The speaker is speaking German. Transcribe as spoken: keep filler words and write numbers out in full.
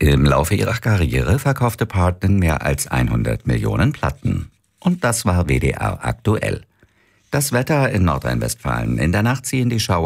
Im Laufe ihrer Karriere verkaufte Parton mehr als hundert Millionen Platten. Und das war W D R aktuell. Das Wetter in Nordrhein-Westfalen. In der Nacht ziehen die Schauer